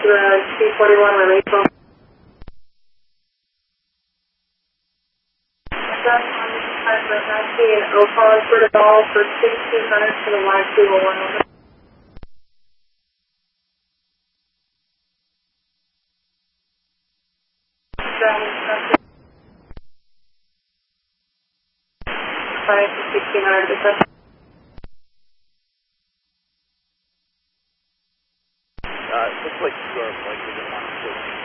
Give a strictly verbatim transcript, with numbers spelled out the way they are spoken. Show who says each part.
Speaker 1: to the C forty-one relief phone. nineteen, Opal for the ball for sixteen hundred to the Y two oh one. Five to sixteen hundred to touch.
Speaker 2: Uh, it looks like you are likely to want to